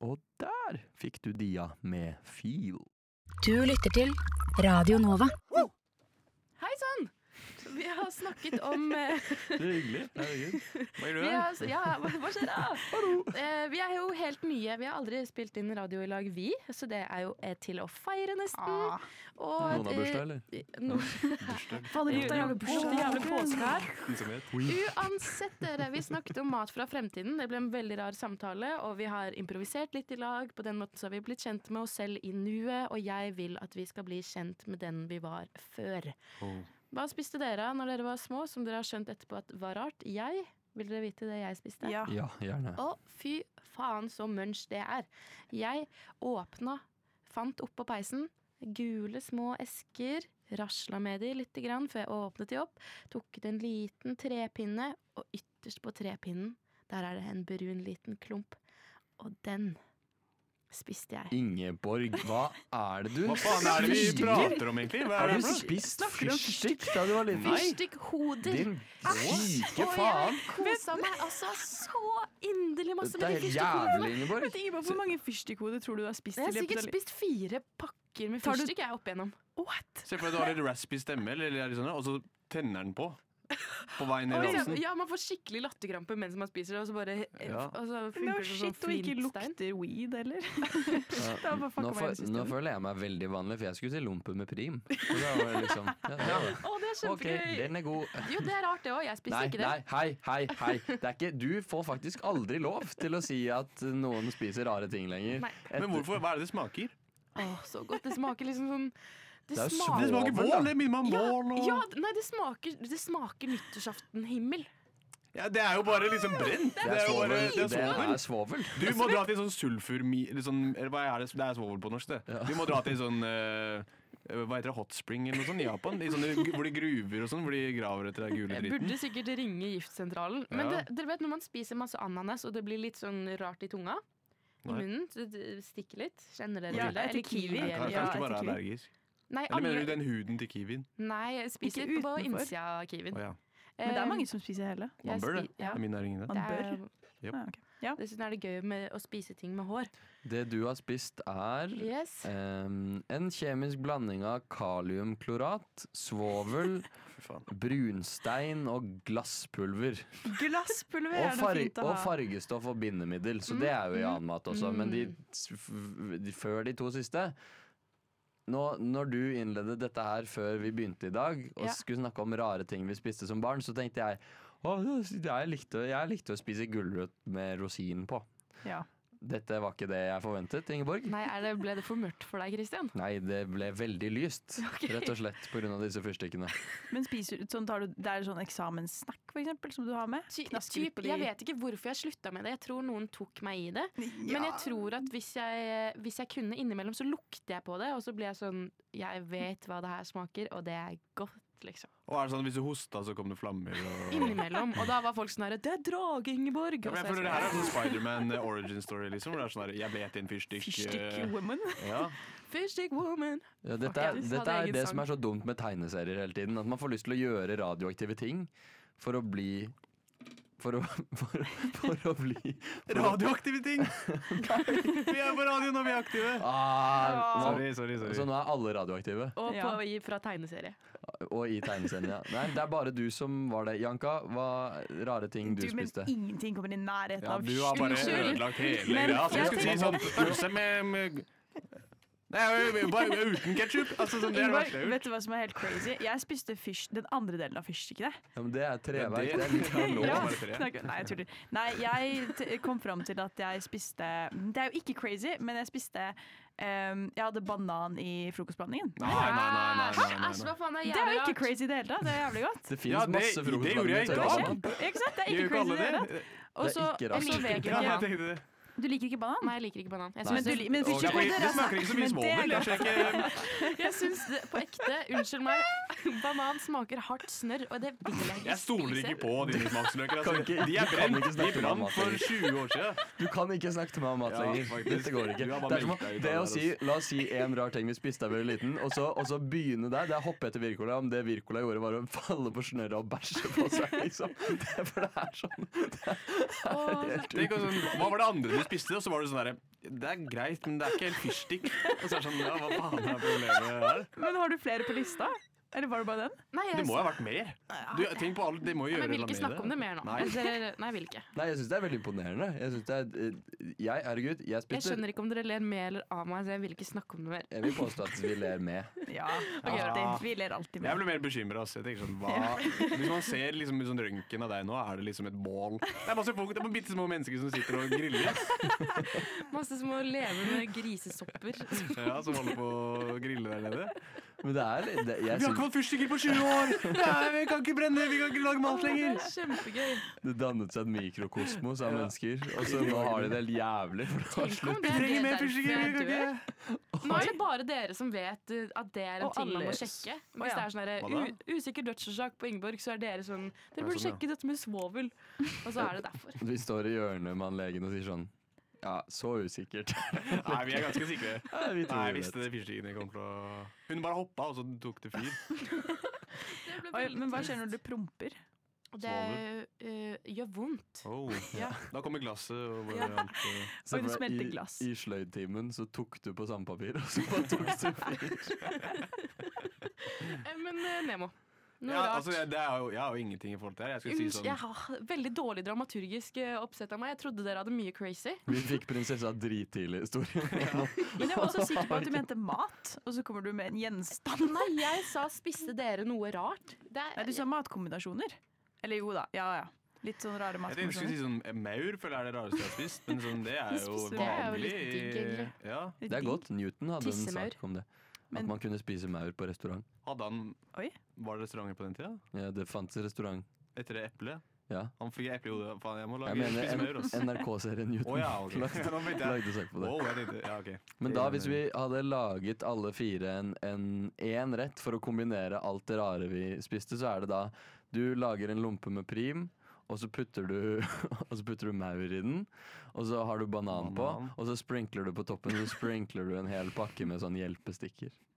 Og der fikk du Dia med Feel. Du lytter til Radio Nova. Hei sann! Vi har snakket om Det er hyggelig. Hva gjør du her? Hva skjer da? Vi er jo helt nye. Vi har aldri spilt inn radio i lag, vi. Så det er jo til å feire nesten. Og, Noen har bursdag, eller? Jævlig påske her. Uansett dere, vi snakket om mat fra fremtiden. Det ble en veldig rar samtale, og vi har improvisert litt i lag. På den måten så har vi blitt kjent med oss selv i nuet, og jeg vil at vi skal bli kjent med den vi var før. Hva spiste dere når dere var små, som dere har skjønt etterpå at var rart? Vil dere vite det jeg spiste? Ja, gjerne. Å, fy faen så munch det er. Jeg fant opp på peisen gule små esker, rasla med de litt grann før jeg åpnet de opp, tok ut en liten trepinne, og ytterst på trepinnen, der er det en brun liten klump. Og den spiste jeg. Ingeborg, hva er det du Hva faen er det vi prater om egentlig? Hva Har er du det for noe? spist fyrstikk da du var liten? Fyrstikhoder. Din syke Og faen. jeg kosa meg altså så inderlig masse Det med er de helt fyrstikhodene. jævlig, Ingeborg. Hvor mange fyrstikhoder tror du har spist? Jeg har i løpet sikkert av spist 4 pakker med Tar du- fyrstikk jeg opp igjennom. What? Se for deg du har litt raspy stemme, eller sånn, og så tenner den på vei ned i halsen. Ja, man får skikkelig latterkrampe mens man spiser det, og så bare Ja. og så Det funker er det jo som shit og ikke flintstein. lukter weed, eller? Det var bare fucka Nå, meg hele systemet. føler jeg meg veldig vanlig, for jeg skulle til Lompe med prim. Så da var det liksom Å, det er Ok, kjempegøy! den er god. Jo, det er rart det også, jeg spiste Nei, ikke det. hei. Det er ikke, du får faktisk aldri lov til å si at noen spiser rare ting lenger. Nei. Men hvorfor? Hva er det det smaker? Åh, så godt. Det smaker liksom sånn Det er jo Det Svovel, smaker bål! Det minner meg om ja, bål. Og... ja, nei, det smaker nyttårsaftenhimmel. Ja, det er jo bare liksom brent. Det er jo bare svovel. det er svovel. Svovel. Du må dra til en sånn eller hva er det? Det er svovel på norsk, det. Du må dra til en sånn hva heter det, hot spring eller noe sånt i Japan? Hvor de gruver og sånn, hvor de graver etter den gule Jeg dritten. burde sikkert ringe giftsentralen. Men Ja. dere vet når man spiser masse ananas, og det blir litt sånn rart i tunga? I Nei. munnen? Det stikker litt. Kjenner dere Ja, til det? etter Eller kiwi. kiwi? Kanskje Eller? ikke bare etter er kiwi. allergisk. Nei, Eller mener du alle, den huden til kiwien? nei, jeg spiser Ikke på utenfor. innsida av kiwien. Å ja. Men det er mange som spiser hele. Man bør det. Ja. Det er min næring, det. Man Det er- bør. Yep. Ah, ok. Ja. Dessuten er det gøy med å spise ting med hår. Det du har spist er Yes. en kjemisk blanding av kaliumklorat, svovel, Fy faen. brunstein og glasspulver. Glasspulver Og, er det fint å og ha. fargestoff og bindemiddel, så det er jo i annen mat også. Men før de to siste når du innledet dette her før vi begynte i dag, og Ja. skulle snakke om rare ting vi spiste som barn, så tenkte jeg jeg likte å spise gulrot med rosin på. Ja. Dette var ikke det jeg forventet, Ingeborg. Nei, ble det for mørkt for deg, Christian? Nei, det ble veldig lyst, rett og slett pga. disse fyrstikkene. Men spiser du sånn, det er sånn eksamenssnack for eksempel, som du har med? Knasker litt på de- Jeg vet ikke hvorfor jeg slutta med det. Jeg tror noen tok meg i det. Men jeg tror at hvis jeg kunne innimellom, så lukter jeg på det, og så blir jeg sånn Jeg vet hva det her smaker, og det er godt, liksom. Og er det sånn hvis du hosta, så kom det flammer? Og... Innimellom. Og da var folk sånn her: Det er drage, Ingeborg! Ja, Og men så jeg føler det er her jeg er sånn Spider-Man origin story, liksom. Hvor det er sånn her, jeg ble til en fyrstikk. Fyrstikk woman. Ja. sånn, Fishstick woman! Ja, dette Fuck, jeg dette hadde er egen det sang. som er så dumt med tegneserier hele tiden. At man får lyst til å gjøre radioaktive ting for å bli For å bli Radioaktive ting! Vi er på radio når vi er aktive. Sorry. Så nå er alle radioaktive. Og Ja. fra tegneserie. Og i tegneserien, ja. Nei, det er bare du som var det. Janka, hva rare ting du Men spiste? ingenting kommer i nærheten Ja, av du har bare Unnskyld. ødelagt hele Men greia. Så jeg jeg skulle si sånn pølse med Nei, bare uten ketsjup. Altså, sånn, det er det Ingvar, verste jeg har gjort. vet du hva som er helt crazy? Jeg spiste den andre delen av fyrstikkene. Ja, men det er treverk. Ja, Det er litt av lov. Ja. bare tre. Nei, jeg tuller. Nei, jeg kom fram til at jeg spiste Det er jo ikke crazy, men jeg spiste jeg hadde banan i frokostblandingen. Nei. Æsj, hva faen er Det er jo jævlig ikke rart? crazy i det hele tatt. Det er jævlig godt. Det fins Ja, det- masse det gjorde jeg i frokostblandinger dag. til banan. Ikke sant? Det er Gjør ikke ikke crazy alle i det hele tatt. det? Og så Det er ikke rart. og så vegan. Ja, jeg tenkte det. Du liker ikke banan? Nei, jeg liker ikke banan. Jeg Men, syns det, men Ja, fordi fyrstikkoder det smaker ikke så mye men det er svovel. Jeg godt. ser ikke jeg syns det på ekte, unnskyld meg, banan smaker hardt snørr, og det vil jeg ikke Jeg stoler ikke spise. på dine smaksløker. Kan ikke- De er kan brent. ikke De snakke om brant mat for lenger. 20 år siden. Du kan ikke snakke til meg om mat Ja, lenger. faktisk. Dette går ikke. Du har bare Det er som melka ut av det å det si, la oss si en rar ting vi spiste da vi var liten, og så begynne der. Det er hoppe etter Wirkola. Om det Wirkola gjorde, var å falle på snørret og bæsje på seg, liksom. For det er sånn. Tenk, sånn, hva var det andre du du spiste det, og så var det sånn derre det er greit, men det er ikke helt fyrstick. Og så er det sånn, ja, hva faen er problemet her? Men har du flere på lista? Eller var det bare den? Nei, Det må jo ha vært mer. Tenk på alt, det må jo men gjøre jeg vil noe ikke snakke om det mer nå. Nei. Nei, jeg vil ikke. Nei, jeg syns det er veldig imponerende. Jeg synes det er, herregud, jeg Jeg spiste skjønner ikke om dere ler med eller av meg, så jeg vil ikke snakke om det mer. Jeg vil påstå at vi ler med. Ja, alltid. Vi ler alltid Jeg med. ble mer bekymra. Sånn, hvis man ser liksom, sånn røntgen av deg nå, er det liksom et bål. Det er masse folk, det er bitte små mennesker som sitter og griller. Masse små levende grisesopper. Ja, som holder på å grille der nede. Men det er jeg Vi har synes, ikke fått fyrstikker på 20 år! Nei, vi kan ikke brenne, vi kan ikke lage mat lenger! Kjempegøy. Det dannet seg et mikrokosmos av mennesker, og så nå har de det helt jævlig. For det var Tenk slutt. om det Vi er trenger mer derfor fyrstikker! jeg Vi kan dør. ikke. Nå er det bare dere som vet at det er en Og ting man må alle- sjekke. Å, Hvis ja. det er sånn Hva da? usikker dødsårsak på Ingeborg, så er dere sånn Dere Ja, burde sånn, ja. sjekke dette med svovel. Og så er det derfor. Vi står i hjørnet med han legen og sier sånn ja, så usikkert. Nei, vi er ganske sikre. Ja, vi tror Nei, jeg vi visste vet. det fyrstikkene kom til å Hun bare hoppa, og så tok det fyr. Oi, men hva skjer når du promper? Det gjør vondt. Oh. Ja. Da kommer glasset og Ja. bare alt. Se Oi, det for deg, smelter glass. I sløydtimen så tok du på sandpapir, og så bare tok du fyr. Men Nemo. Noe Ja, rart. altså, jeg har jo ingenting i forhold til det her. Jeg skulle si sånn Jeg har veldig dårlig dramaturgisk oppsett av meg. Jeg trodde dere hadde mye crazy. Vi fikk prinsessa drittidlig i historien. Men jeg var også sikker på at du mente mat, og så kommer du med en gjenstand. Nei, jeg sa 'spiste dere noe rart'? Det er, Nei, du sa matkombinasjoner. Eller jo da, ja. Litt sånn rare Jeg tenkte du skulle matkombinasjoner. si sånn maur, føler jeg er det rareste jeg har spist. Men sånn, det er jo Spiser du- Det er jo vanlig. litt digg, egentlig. Ja. Litt Det er digg. godt. Newton hadde en Tissemaur. sak om det. At Men- man kunne spise maur på restaurant. Hadde han Oi. Var det restauranter på den tida? Ja, det fantes restaurant. Etter det eplet? Ja. Han fikk eple i hodet. Faen, jeg må Jeg lage mener spise maur, ass. NRK-serien Newton Å ja, ok. lagde, Nå mente jeg. lagde sak på det. Wow, jeg tenkte, ja, ok. Men da, hvis vi hadde laget alle fire en rett for å kombinere alt det rare vi spiste, så er det da du lager en lompe med prim, og så putter du, og så putter du maur i den, og så har du banan på, Banan. og så sprinkler du på toppen, så sprinkler du en hel pakke med sånn hjelpestikker.